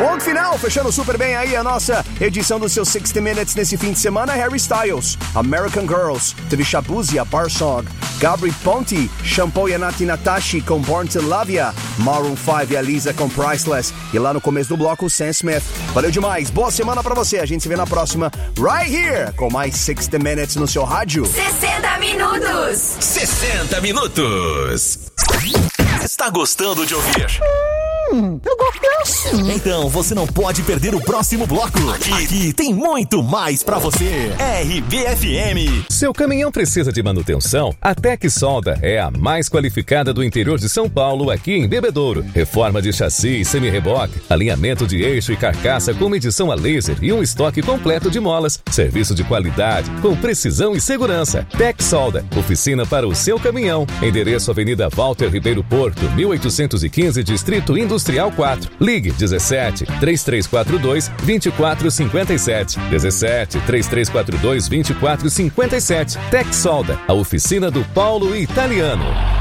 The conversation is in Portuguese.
Ponto final, fechando super bem aí a nossa edição do seu 60 Minutes nesse fim de semana. Harry Styles, American Girls, teve Shabuzi, a Bar Song, Gabri Ponte, Shampoo e Nati Natashi com Born to Love Ya, Maroon 5 e a Lisa com Priceless, e lá no começo do bloco, Sam Smith. Valeu demais, boa semana pra você, a gente se vê na próxima, right here, com mais 60 Minutes no seu rádio. 60 minutos! 60 minutos! Está gostando de ouvir? Eu gosto sim. Então você não pode perder o próximo bloco. Aqui tem muito mais pra você. RBFM. Seu caminhão precisa de manutenção? A Tec Solda é a mais qualificada do interior de São Paulo, aqui em Bebedouro. Reforma de chassi e semi-reboque, alinhamento de eixo e carcaça com medição a laser e um estoque completo de molas. Serviço de qualidade, com precisão e segurança. Tec Solda, oficina para o seu caminhão. Endereço Avenida Walter Ribeiro Porto, 1815, Distrito Industrial 4. Ligue 17 3342 2457. 17 3342 2457. Tec Solda, a oficina do Paulo Italiano.